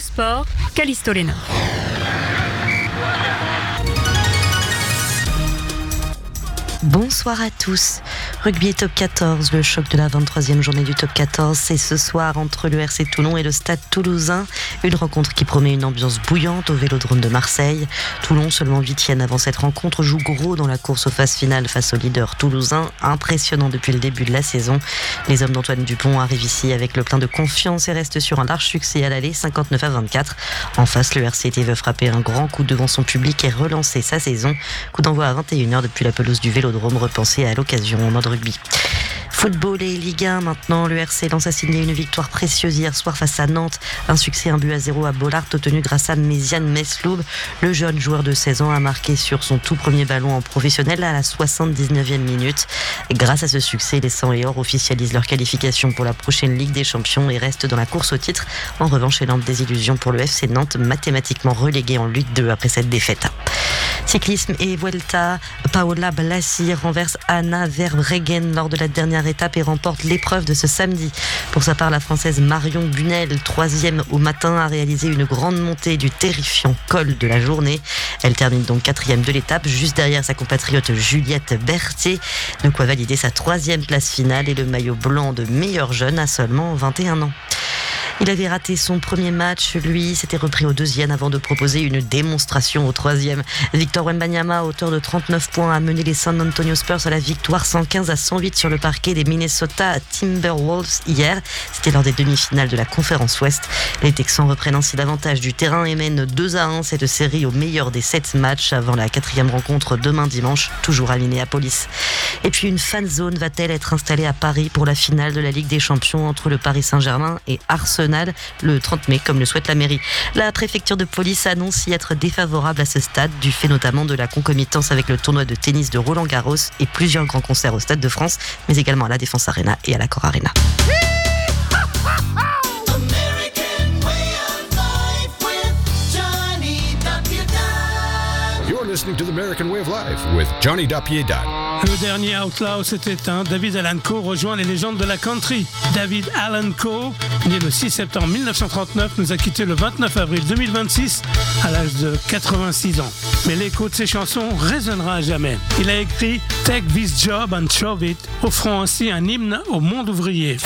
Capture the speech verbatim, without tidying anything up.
sport, Callisto Léna. Bonsoir à tous. Rugby top quatorze, le choc de la vingt-troisième journée du top quatorze, c'est ce soir entre le R C Toulon et le Stade Toulousain. Une rencontre qui promet une ambiance bouillante au Vélodrome de Marseille. Toulon, seulement huitième avant cette rencontre, joue gros dans la course aux phases finales face au leader toulousain. Impressionnant depuis le début de la saison. Les hommes d'Antoine Dupont arrivent ici avec le plein de confiance et restent sur un large succès à l'aller, cinquante-neuf à vingt-quatre. En face, le R C T veut frapper un grand coup devant son public et relancer sa saison. Coup d'envoi à vingt et une heures depuis la pelouse du Vélodrome, repensé à l'occasion en mode rugby. Football et Ligue un maintenant, le R C Lens a signé une victoire précieuse hier soir face à Nantes. Un succès, un but à zéro à Bollaert obtenu grâce à Méziane Mesloub. Le jeune joueur de seize ans a marqué sur son tout premier ballon en professionnel à la soixante-dix-neuvième minute. Et grâce à ce succès, les Sang et Or officialisent leur qualification pour la prochaine Ligue des Champions et restent dans la course au titre. En revanche, élan de désillusion pour le F C Nantes, mathématiquement relégué en Ligue deux après cette défaite. Cyclisme et Vuelta, Paola Blassi renverse Anna Verbregen lors de la dernière étape et remporte l'épreuve de ce samedi. Pour sa part, la Française Marion Bunel, troisième au matin, a réalisé une grande montée du terrifiant col de la journée. Elle termine donc quatrième de l'étape, juste derrière sa compatriote Juliette Berthier. De quoi valider sa troisième place finale et le maillot blanc de meilleur jeune à seulement vingt et un ans. Il avait raté son premier match, lui s'était repris au deuxième avant de proposer une démonstration au troisième. Victor Wembanyama, auteur de trente-neuf points, a mené les San Antonio Spurs à la victoire cent quinze à cent huit sur le parquet des Minnesota Timberwolves hier. C'était lors des demi-finales de la conférence Ouest. Les Texans reprennent ainsi l'avantage du terrain et mènent deux à un cette série au meilleur des sept matchs avant la quatrième rencontre demain dimanche, toujours à Minneapolis. Et puis une fan zone va-t-elle être installée à Paris pour la finale de la Ligue des Champions entre le Paris Saint-Germain et Arsenal le trente mai, comme le souhaite la mairie. La préfecture de police annonce y être défavorable à ce stade, du fait notamment de la concomitance avec le tournoi de tennis de Roland-Garros et plusieurs grands concerts au Stade de France, mais également à la Défense Arena et à l'Accor Arena. You're listening to the American Way of Life with Johnny Dapiedad. Le dernier Outlaw s'est éteint. David Allan Coe rejoint les légendes de la country. David Allan Coe, né le six septembre mille neuf cent trente-neuf, nous a quittés le vingt-neuf avril deux mille vingt-six à l'âge de quatre-vingt-six ans. Mais l'écho de ses chansons résonnera à jamais. Il a écrit « Take this job and shove it », offrant ainsi un hymne au monde ouvrier.